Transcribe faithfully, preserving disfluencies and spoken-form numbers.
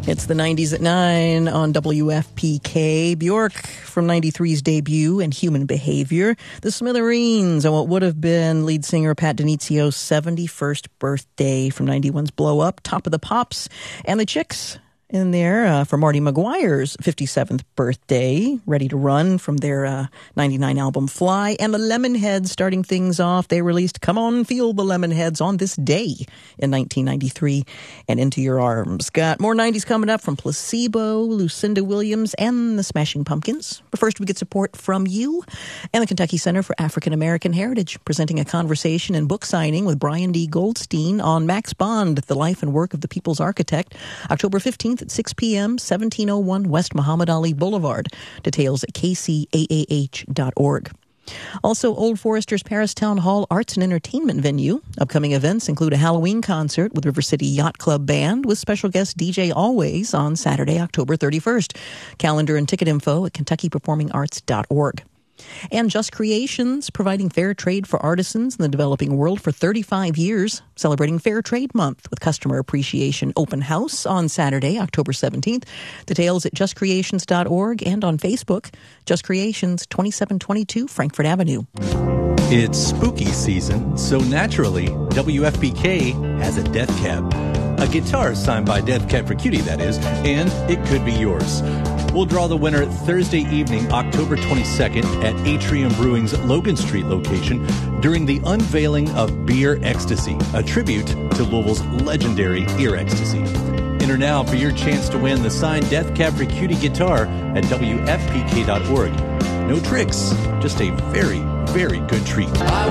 It's the nineties at nine on W F P K. Bjork from ninety-three's debut and Human Behavior. The Smithereens on what would have been lead singer Pat D'Inizio's seventy-first birthday from ninety-one's Blow Up. Top of the Pops. And the Chicks in there uh, for Marty McGuire's fifty-seventh birthday, Ready to Run from their uh, ninety-nine album Fly. And the Lemonheads starting things off. They released Come On Feel the Lemonheads on this day in nineteen ninety-three and Into Your Arms. Got more nineties coming up from Placebo, Lucinda Williams, and the Smashing Pumpkins. But first we get support from you and the Kentucky Center for African American Heritage, presenting a conversation and book signing with Brian D. Goldstein on Max Bond, The Life and Work of the People's Architect, October fifteenth at six p.m., seventeen oh one West Muhammad Ali Boulevard. Details at k c a a h dot org. Also, Old Forester's Paris Town Hall Arts and Entertainment venue. Upcoming events include a Halloween concert with River City Yacht Club Band with special guest D J Always on Saturday, October thirty-first. Calendar and ticket info at kentucky performing arts dot org. And Just Creations, providing fair trade for artisans in the developing world for thirty-five years, celebrating Fair Trade Month with Customer Appreciation Open House on Saturday, October seventeenth. Details at just creations dot org and on Facebook, Just Creations, twenty-seven twenty-two Frankfurt Avenue. It's spooky season, so naturally, W F P K has a Death Cab. A guitar signed by Death Cab for Cutie, that is, and it could be yours. We'll draw the winner Thursday evening, October twenty-second, at Atrium Brewing's Logan Street location during the unveiling of Beer Ecstasy, a tribute to Louisville's legendary ear ecstasy. Enter now for your chance to win the signed Death Cab for Cutie guitar at W F P K dot org. No tricks, just a very, very good treat.